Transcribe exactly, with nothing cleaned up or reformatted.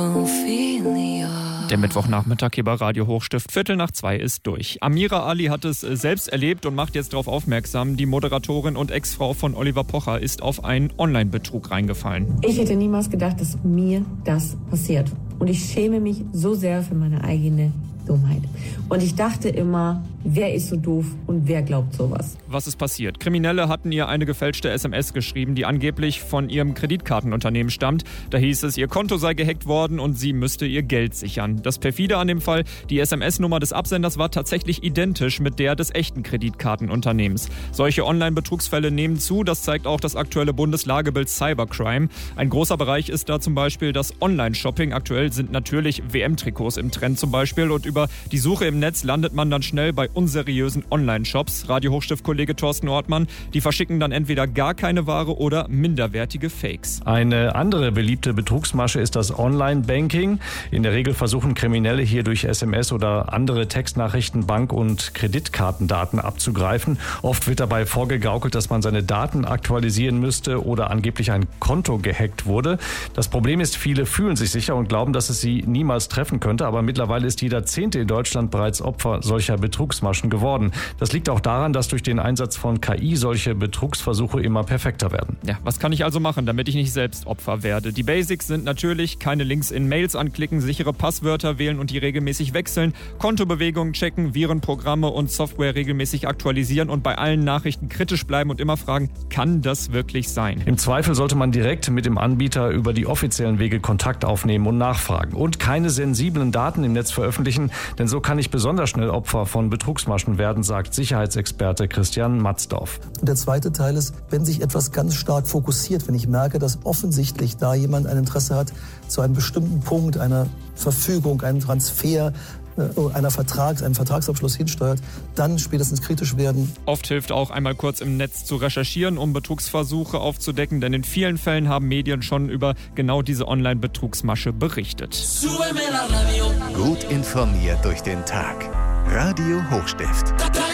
Der Mittwochnachmittag hier bei Radio Hochstift, Viertel nach zwei ist durch. Amira Ali hat es selbst erlebt und macht jetzt darauf aufmerksam. Die Moderatorin und Ex-Frau von Oliver Pocher ist auf einen Online-Betrug reingefallen. Ich hätte niemals gedacht, dass mir das passiert. Und ich schäme mich so sehr für meine eigene Dummheit. Und ich dachte immer, wer ist so doof und wer glaubt sowas? Was ist passiert? Kriminelle hatten ihr eine gefälschte S M S geschrieben, die angeblich von ihrem Kreditkartenunternehmen stammt. Da hieß es, ihr Konto sei gehackt worden und sie müsste ihr Geld sichern. Das perfide an dem Fall, die S M S-Nummer des Absenders war tatsächlich identisch mit der des echten Kreditkartenunternehmens. Solche Online-Betrugsfälle nehmen zu, das zeigt auch das aktuelle Bundeslagebild Cybercrime. Ein großer Bereich ist da zum Beispiel das Online-Shopping. Aktuell sind natürlich W M-Trikots im Trend zum Beispiel und über die Suche im Netz landet man dann schnell bei unseriösen Online-Shops. Radio Hochstift-Kollege Thorsten Ortmann, die verschicken dann entweder gar keine Ware oder minderwertige Fakes. Eine andere beliebte Betrugsmasche ist das Online-Banking. In der Regel versuchen Kriminelle hier durch S M S oder andere Textnachrichten Bank- und Kreditkartendaten abzugreifen. Oft wird dabei vorgegaukelt, dass man seine Daten aktualisieren müsste oder angeblich ein Konto gehackt wurde. Das Problem ist, viele fühlen sich sicher und glauben, dass es sie niemals treffen könnte, aber mittlerweile ist jeder Zehnte in Deutschland bereits Opfer solcher Betrugsmaschen geworden. Das liegt auch daran, dass durch den Einsatz von K I solche Betrugsversuche immer perfekter werden. Ja, was kann ich also machen, damit ich nicht selbst Opfer werde? Die Basics sind natürlich keine Links in Mails anklicken, sichere Passwörter wählen und die regelmäßig wechseln, Kontobewegungen checken, Virenprogramme und Software regelmäßig aktualisieren und bei allen Nachrichten kritisch bleiben und immer fragen, kann das wirklich sein? Im Zweifel sollte man direkt mit dem Anbieter über die offiziellen Wege Kontakt aufnehmen und nachfragen. Und keine sensiblen Daten im Netz veröffentlichen, denn so kann ich besonders schnell Opfer von Betrugsmaschen werden, sagt Sicherheitsexperte Christian Matzdorf. Und der zweite Teil ist, wenn sich etwas ganz stark fokussiert, wenn ich merke, dass offensichtlich da jemand ein Interesse hat, zu einem bestimmten Punkt, einer Verfügung, einem Transfer, einer Vertrags, einen Vertragsabschluss hinsteuert, dann spätestens kritisch werden. Oft hilft auch einmal kurz im Netz zu recherchieren, um Betrugsversuche aufzudecken, denn in vielen Fällen haben Medien schon über genau diese Online-Betrugsmasche berichtet. Gut informiert durch den Tag. Radio Hochstift.